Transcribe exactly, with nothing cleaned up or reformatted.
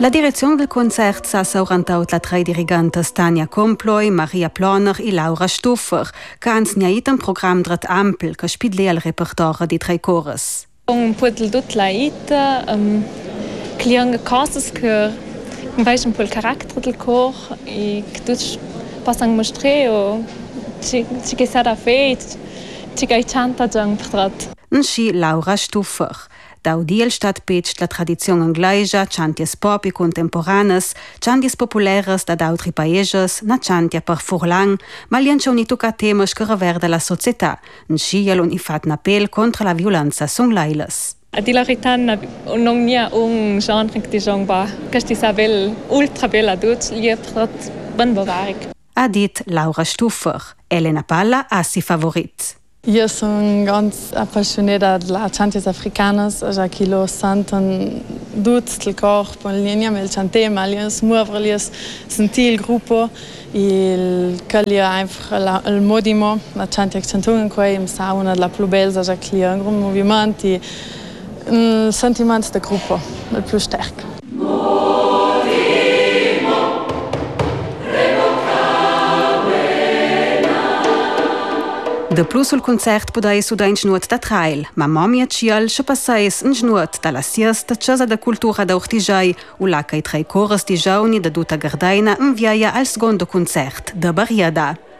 La direzione del concert sa saurantau la tre dirigantes Tania Comploi, Maria Ploner e Laura Stuffer, che han sniait un programma drat ampel che spidle al repertoire di tre chores. Un puddel dut la ita, um, clianga cosas che veis un po' il carattere del cor e che tutti possono mostrare o ci che sarà fet, ci che chanta giang pratrat. Nci Laura Stuffer. Daudiel stat pech la tradizione anglaisa, chanties pop e contemporanes, chanties populares da d'autri paeses, na chantia per furlang, ma liancha unituca temas che reverde la società, nci un ifat na pel contra la violenza son lailes. A di la verità non nia un genre che diciamo ba, che sti savel ultra bella dut, lieb prat ben bavarik. Ha dit Laura Stuffer. Elena Palla ha si favorit. Io sono ganz appassionata della chantes africanas, a chi lo santan tutti il corpo, linea mel chantema, lias muovere, lias senti il gruppo, il calia einfach il modimo, la chante accentuano qua im sauna la più bella, a chi un gran movimento, il sentimento del gruppo, il più sterk. De plus sul concert podais uda in schnuot da trail, ma momia cial sche passais in schnuot da la siesta casa da cultura da urtijai, u la kai tre chores di jauni da duta gardaina in viaia al secondo concert, da Barriada.